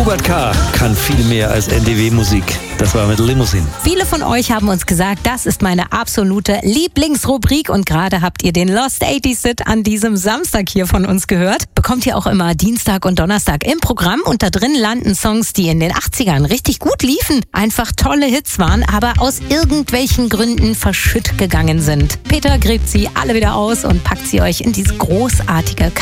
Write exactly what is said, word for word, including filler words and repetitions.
Hubert K. kann viel mehr als N D W-Musik. Das war mit Limousine. Viele von euch haben uns gesagt, das ist meine absolute Lieblingsrubrik und gerade habt ihr den Lost achtziger Hit an diesem Samstag hier von uns gehört. Bekommt ihr auch immer Dienstag und Donnerstag im Programm und da drin landen Songs, die in den achtzigern richtig gut liefen, einfach tolle Hits waren, aber aus irgendwelchen Gründen verschütt gegangen sind. Peter gräbt sie alle wieder aus und packt sie euch in diese großartige